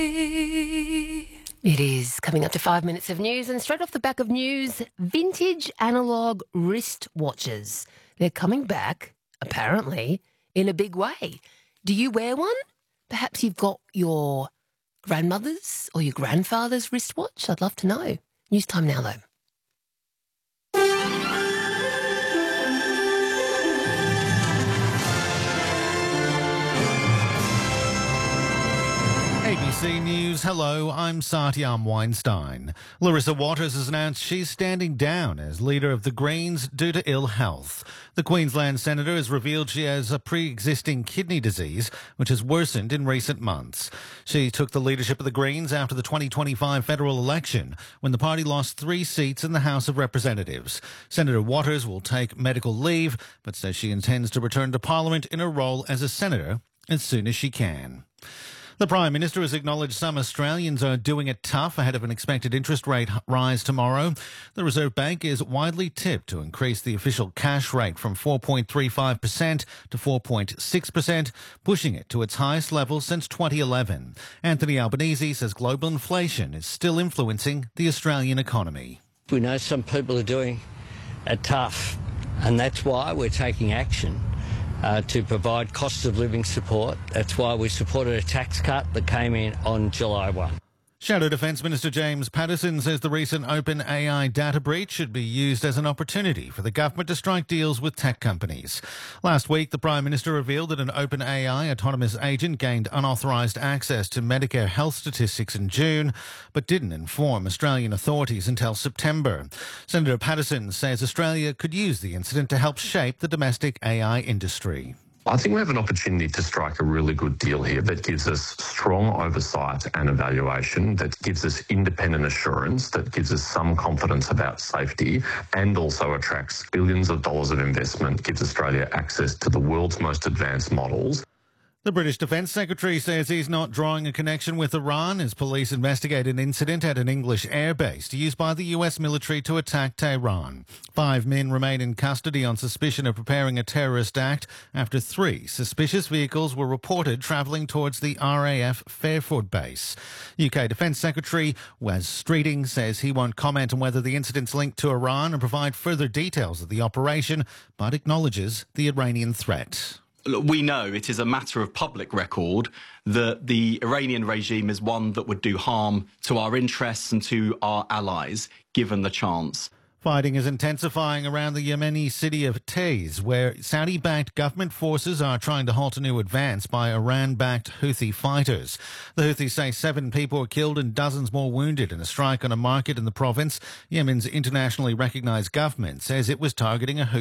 It is coming up to 5 minutes of news, and straight off the back of news, vintage analog wristwatches. They're coming back, apparently, in a big way. Do you wear one? Perhaps you've got your grandmother's or your grandfather's wristwatch? I'd love to know. News time now, though. ABC News, hello, I'm Satyam Weinstein. Larissa Waters has announced she's standing down as leader of the Greens due to ill health. The Queensland senator has revealed she has a pre-existing kidney disease, which has worsened in recent months. She took the leadership of the Greens after the 2025 federal election, when the party lost 3 seats in the House of Representatives. Senator Waters will take medical leave, but says she intends to return to Parliament in her role as a senator as soon as she can. The Prime Minister has acknowledged some Australians are doing it tough ahead of an expected interest rate rise tomorrow. The Reserve Bank is widely tipped to increase the official cash rate from 4.35% to 4.6%, pushing it to its highest level since 2011. Anthony Albanese says global inflation is still influencing the Australian economy. We know some people are doing it tough, and that's why we're taking action. To provide cost of living support. That's why we supported a tax cut that came in on July 1. Shadow Defence Minister James Paterson says the recent OpenAI data breach should be used as an opportunity for the government to strike deals with tech companies. Last week, the Prime Minister revealed that an OpenAI autonomous agent gained unauthorised access to Medicare health statistics in June, but didn't inform Australian authorities until September. Senator Paterson says Australia could use the incident to help shape the domestic AI industry. I think we have an opportunity to strike a really good deal here that gives us strong oversight and evaluation, that gives us independent assurance, that gives us some confidence about safety, and also attracts billions of dollars of investment, gives Australia access to the world's most advanced models. The British Defence Secretary says he's not drawing a connection with Iran as police investigate an incident at an English airbase used by the US military to attack Tehran. 5 men remain in custody on suspicion of preparing a terrorist act after 3 suspicious vehicles were reported travelling towards the RAF Fairford base. UK Defence Secretary Wes Streeting says he won't comment on whether the incident's linked to Iran and provide further details of the operation, but acknowledges the Iranian threat. We know it is a matter of public record that the Iranian regime is one that would do harm to our interests and to our allies, given the chance. Fighting is intensifying around the Yemeni city of Taiz, where Saudi-backed government forces are trying to halt a new advance by Iran-backed Houthi fighters. The Houthis say 7 people were killed and dozens more wounded in a strike on a market in the province. Yemen's internationally recognized government says it was targeting a Houthi